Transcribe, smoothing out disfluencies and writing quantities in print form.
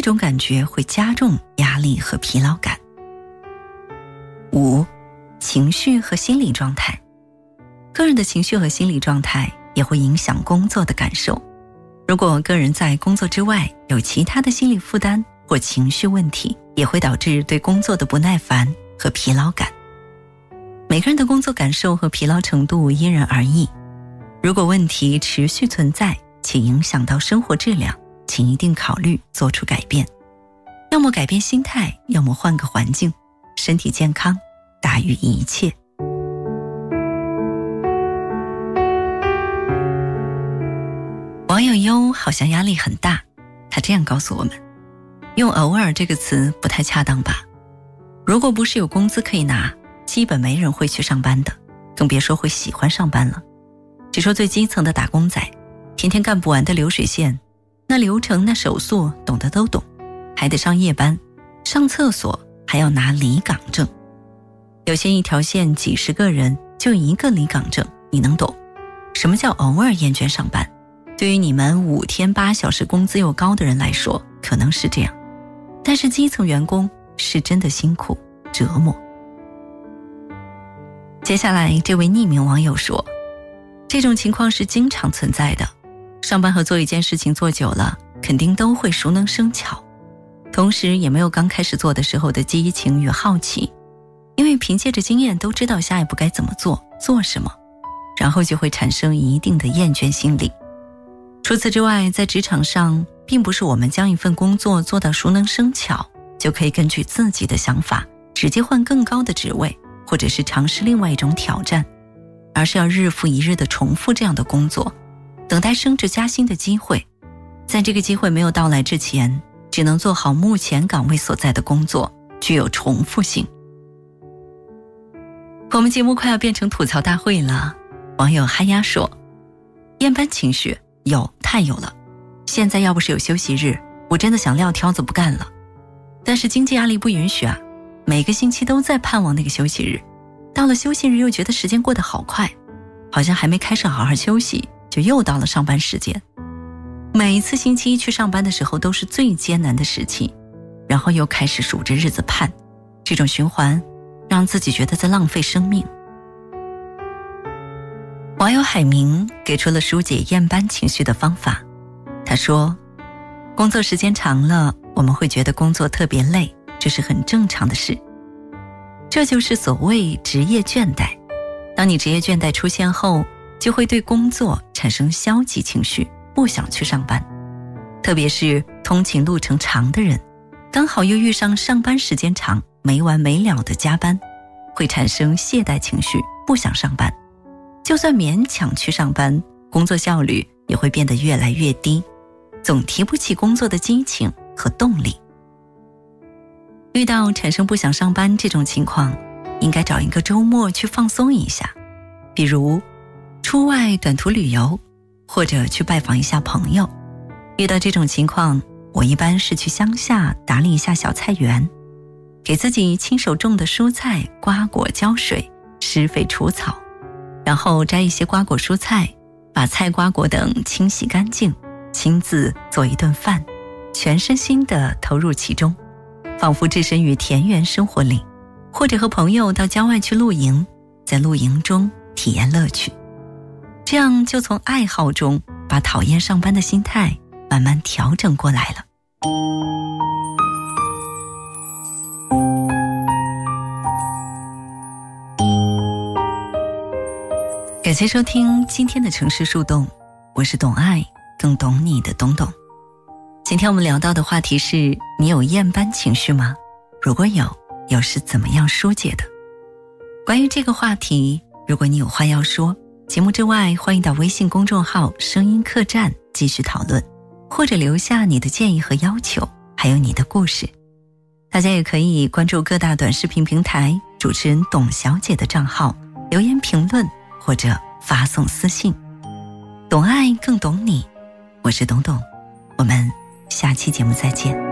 种感觉会加重压力和疲劳感。5. 情绪和心理状态。个人的情绪和心理状态也会影响工作的感受。如果个人在工作之外有其他的心理负担或情绪问题，也会导致对工作的不耐烦和疲劳感。每个人的工作感受和疲劳程度因人而异，如果问题持续存在且影响到生活质量，请一定考虑做出改变。要么改变心态，要么换个环境，身体健康大于一切。网友优好像压力很大，他这样告诉我们，用偶尔这个词不太恰当吧。如果不是有工资可以拿，基本没人会去上班的，更别说会喜欢上班了。只说最基层的打工仔，天天干不完的流水线，那流程那手速懂得都懂，还得上夜班，上厕所还要拿离岗证。有些一条线几十个人就一个离岗证，你能懂什么叫偶尔厌倦上班？对于你们5天8小时工资又高的人来说可能是这样，但是基层员工是真的辛苦折磨。接下来这位匿名网友说，这种情况是经常存在的，上班和做一件事情做久了，肯定都会熟能生巧，同时也没有刚开始做的时候的激情与好奇，因为凭借着经验都知道下一步该怎么做，做什么，然后就会产生一定的厌倦心理。除此之外，在职场上并不是我们将一份工作做到熟能生巧，就可以根据自己的想法直接换更高的职位，或者是尝试另外一种挑战，而是要日复一日的重复这样的工作，等待升职加薪的机会。在这个机会没有到来之前，只能做好目前岗位所在的工作，具有重复性。我们节目快要变成吐槽大会了，网友哈丫说，厌班情绪太有了，现在要不是有休息日，我真的想撂挑子不干了。但是经济压力不允许啊，每个星期都在盼望那个休息日，到了休息日又觉得时间过得好快，好像还没开始好好休息，就又到了上班时间。每一次星期一去上班的时候都是最艰难的时期，然后又开始数着日子盼，这种循环让自己觉得在浪费生命。网友海明给出了疏解厌班情绪的方法。他说，工作时间长了，我们会觉得工作特别累，这是很正常的事。这就是所谓职业倦怠。当你职业倦怠出现后，就会对工作产生消极情绪，不想去上班。特别是通勤路程长的人，刚好又遇上上班时间长，没完没了的加班，会产生懈怠情绪，不想上班。就算勉强去上班，工作效率也会变得越来越低，总提不起工作的激情和动力。遇到产生不想上班这种情况，应该找一个周末去放松一下，比如出外短途旅游，或者去拜访一下朋友。遇到这种情况，我一般是去乡下打理一下小菜园，给自己亲手种的蔬菜瓜果浇水，施肥除草，然后摘一些瓜果蔬菜，把菜瓜果等清洗干净，亲自做一顿饭，全身心地投入其中，仿佛置身于田园生活里，或者和朋友到郊外去露营，在露营中体验乐趣。这样就从爱好中把讨厌上班的心态慢慢调整过来了。感谢收听今天的城市树洞，我是懂爱更懂你的懂懂。今天我们聊到的话题是，你有厌班情绪吗？如果有，又是怎么样疏解的？关于这个话题，如果你有话要说，节目之外欢迎到微信公众号声音客栈继续讨论，或者留下你的建议和要求，还有你的故事。大家也可以关注各大短视频平台主持人董小姐的账号，留言评论或者发送私信。懂爱更懂你，我是董董，我们下期节目再见。